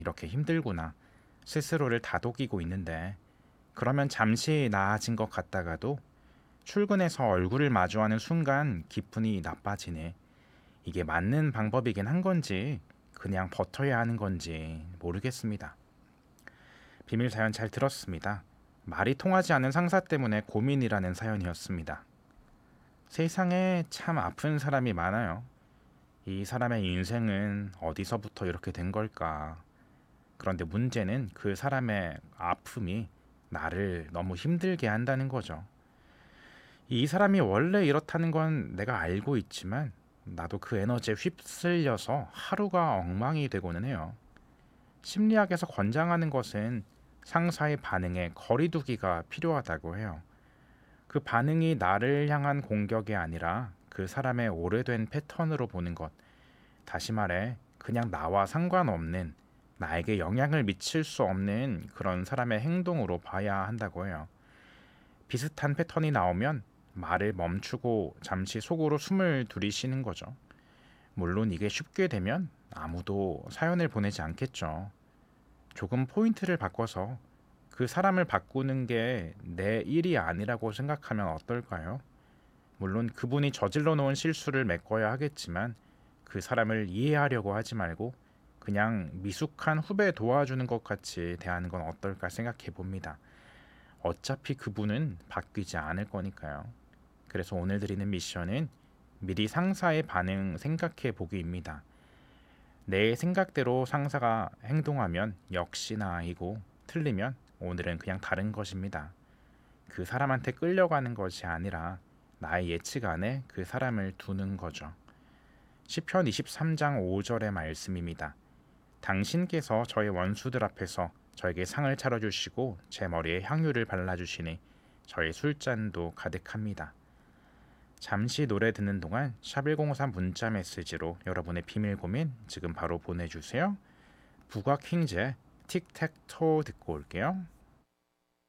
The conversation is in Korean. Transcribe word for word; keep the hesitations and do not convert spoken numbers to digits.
이렇게 힘들구나 스스로를 다독이고 있는데, 그러면 잠시 나아진 것 같다가도 출근해서 얼굴을 마주하는 순간 기분이 나빠지네. 이게 맞는 방법이긴 한 건지 그냥 버텨야 하는 건지 모르겠습니다. 비밀 사연 잘 들었습니다. 말이 통하지 않는 상사 때문에 고민이라는 사연이었습니다. 세상에 참 아픈 사람이 많아요. 이 사람의 인생은 어디서부터 이렇게 된 걸까? 그런데 문제는 그 사람의 아픔이 나를 너무 힘들게 한다는 거죠. 이 사람이 원래 이렇다는 건 내가 알고 있지만 나도 그 에너지에 휩쓸려서 하루가 엉망이 되고는 해요. 심리학에서 권장하는 것은 상사의 반응에 거리두기가 필요하다고 해요. 그 반응이 나를 향한 공격이 아니라 그 사람의 오래된 패턴으로 보는 것. 다시 말해, 그냥 나와 상관없는, 나에게 영향을 미칠 수 없는 그런 사람의 행동으로 봐야 한다고 해요. 비슷한 패턴이 나오면 말을 멈추고 잠시 속으로 숨을 들이쉬는 거죠. 물론 이게 쉽게 되면 아무도 사연을 보내지 않겠죠. 조금 포인트를 바꿔서 그 사람을 바꾸는 게 내 일이 아니라고 생각하면 어떨까요? 물론 그분이 저질러 놓은 실수를 메꿔야 하겠지만 그 사람을 이해하려고 하지 말고 그냥 미숙한 후배 도와주는 것 같이 대하는 건 어떨까 생각해 봅니다. 어차피 그분은 바뀌지 않을 거니까요. 그래서 오늘 드리는 미션은 미리 상사의 반응 생각해 보기입니다. 내 생각대로 상사가 행동하면 역시나 아이고, 틀리면 오늘은 그냥 다른 것입니다. 그 사람한테 끌려가는 것이 아니라 나의 예측 안에 그 사람을 두는 거죠. 시편 이십삼 장 오 절의 말씀입니다. 당신께서 저의 원수들 앞에서 저에게 상을 차려주시고 제 머리에 향유를 발라주시니 저의 술잔도 가득합니다. 잠시 노래 듣는 동안 샵일공오삼 문자 메시지로 여러분의 비밀 고민 지금 바로 보내주세요. 북악 킹제 틱택토 듣고 올게요.